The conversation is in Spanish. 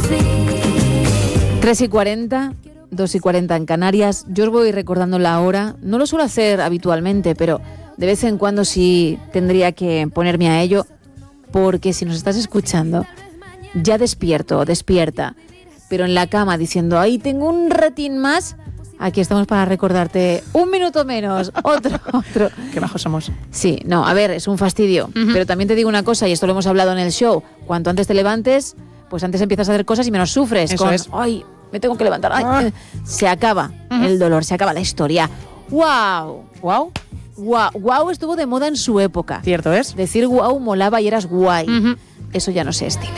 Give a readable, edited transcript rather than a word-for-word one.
3:40, 2:40 en Canarias. Yo os voy recordando la hora. No lo suelo hacer habitualmente, pero de vez en cuando sí tendría que ponerme a ello, porque si nos estás escuchando, ya despierta, pero en la cama diciendo, ahí tengo un ratín más, aquí estamos para recordarte un minuto menos, otro. Qué bajos somos. Sí, no, a ver, es un fastidio, pero también te digo una cosa, y esto lo hemos hablado en el show, cuanto antes te levantes, pues antes empiezas a hacer cosas y menos sufres. Eso es. Ay, me tengo que levantar. Ay, se acaba el dolor, se acaba la historia. ¡Wow! ¿Wow? Wow estuvo de moda en su época. Cierto es. Decir wow molaba y eras guay. Eso ya no se estila.